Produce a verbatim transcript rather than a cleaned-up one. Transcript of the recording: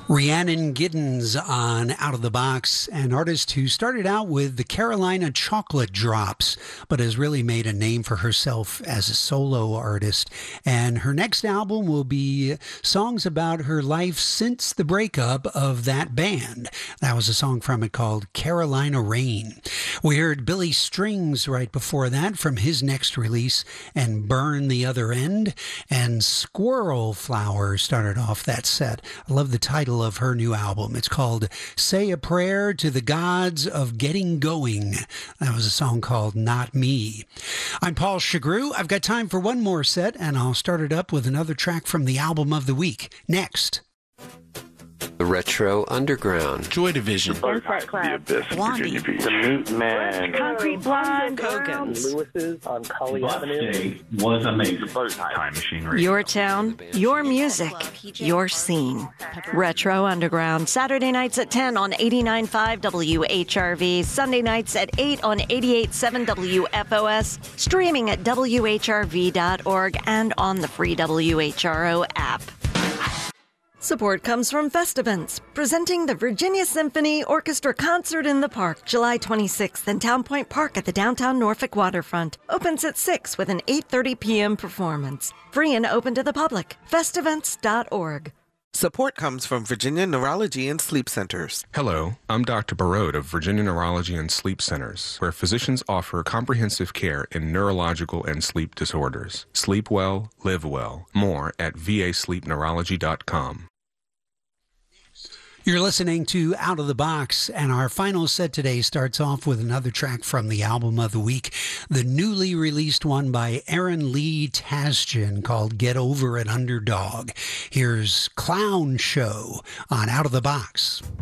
Rhiannon Giddens on Out of the Box, an artist who started out with the Carolina Chocolate Drops, but has really made a name for herself as a solo artist. And her next album will be songs about her life since the breakup of that band. That was a song from it called Carolina Rain. We heard Billy Strings right before that from his next release, and Burn the Other End. And Squirrel Flower started off that set. I love the title of her new album. It's called Say a Prayer to the Gods of Getting Going. That was a song called Not Me. I'm Paul Chagru. I've got time for one more set, and I'll start it up with another track from the album of the week. Next. The Retro Underground. Joy Division. Insect Cloud. The Abyss. Blondie. The Meat Man. Concrete Blonde. Hogan's. Lewis's on Cully Avenue. Was amazing. Time Machine Radio. Your town, your music, your scene. Retro Underground. Saturday nights at ten on eighty-nine point five W H R V. Sunday nights at eight on eighty-eight point seven W F O S. Streaming at W H R V dot org and on the free W H R O app. Support comes from Festivants, presenting the Virginia Symphony Orchestra Concert in the Park, July twenty-sixth in Town Point Park at the downtown Norfolk waterfront. Opens at six with an eight thirty p.m. performance. Free and open to the public. Festivants dot org. Support comes from Virginia Neurology and Sleep Centers. Hello, I'm Doctor Barode of Virginia Neurology and Sleep Centers, where physicians offer comprehensive care in neurological and sleep disorders. Sleep well, live well. More at v a sleep neurology dot com. You're listening to Out of the Box, and our final set today starts off with another track from the album of the week, the newly released one by Aaron Lee Tasjan called Get Over It Underdog. Here's Clown Show on Out of the Box.